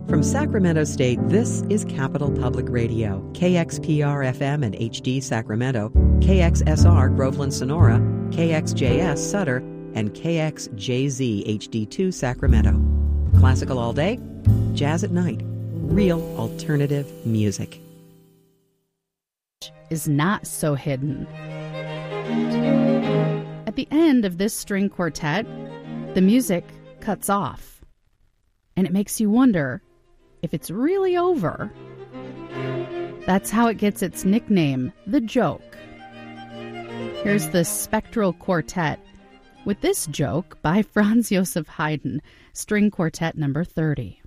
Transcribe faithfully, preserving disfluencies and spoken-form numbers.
From Sacramento State, this is Capital Public Radio, K X P R F M and H D Sacramento, K X S R Groveland Sonora, K X J S Sutter, and K X J Z H D two Sacramento. Classical all day, jazz at night, real alternative music. Is not so hidden. At the end of this string quartet, the music cuts off, and it makes you wonder if it's really over. That's how it gets its nickname, The Joke. Here's the Spectral Quartet with this joke by Franz Joseph Haydn, String Quartet number thirty.